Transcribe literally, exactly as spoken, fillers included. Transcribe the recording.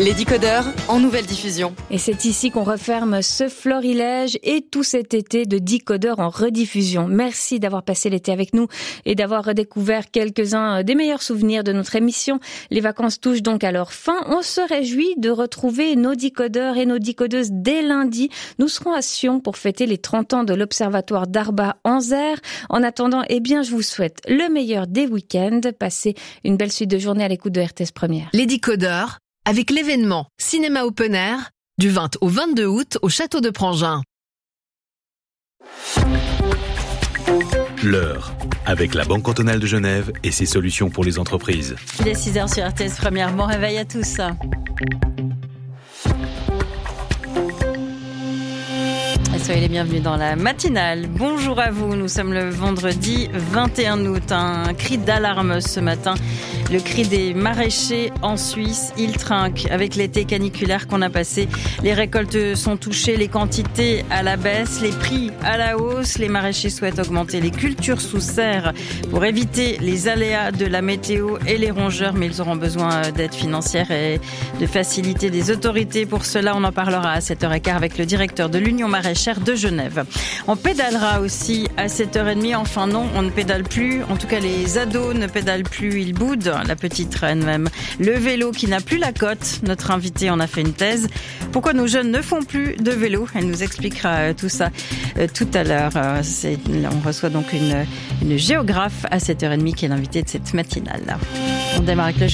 Les décodeurs en nouvelle diffusion. Et c'est ici qu'on referme ce florilège et tout cet été de décodeurs en rediffusion. Merci d'avoir passé l'été avec nous et d'avoir redécouvert quelques-uns des meilleurs souvenirs de notre émission. Les vacances touchent donc à leur fin. On se réjouit de retrouver nos décodeurs et nos décodeuses dès lundi. Nous serons à Sion pour fêter les trente ans de l'Observatoire d'Arba-Anzère. En attendant, eh bien, je vous souhaite le meilleur des week-ends. Passez une belle suite de journée à l'écoute de R T S Première. Les décodeurs, avec l'événement Cinéma Open Air, du vingt au vingt-deux août au Château de Prangin. L'heure, avec la Banque cantonale de Genève et ses solutions pour les entreprises. Il est six heures sur R T S Première. Bon réveil à tous. Soyez les bienvenus dans la matinale. Bonjour à vous, nous sommes le vendredi vingt et un août. Un cri d'alarme ce matin, le cri des maraîchers en Suisse. Ils trinquent avec l'été caniculaire qu'on a passé. Les récoltes sont touchées, les quantités à la baisse, les prix à la hausse. Les maraîchers souhaitent augmenter les cultures sous serre pour éviter les aléas de la météo et les rongeurs, mais ils auront besoin d'aide financière et de facilité des autorités. Pour cela, on en parlera à sept heures quinze avec le directeur de l'Union maraîchère de Genève. On pédalera aussi à sept heures trente. Enfin non, on ne pédale plus. En tout cas, les ados ne pédalent plus. Ils boudent, la petite reine même. Le vélo qui n'a plus la cote. Notre invité en a fait une thèse. Pourquoi nos jeunes ne font plus de vélo? Elle nous expliquera tout ça euh, tout à l'heure. Euh, c'est, on reçoit donc une, une géographe à sept heures trente qui est l'invitée de cette matinale. On démarre avec le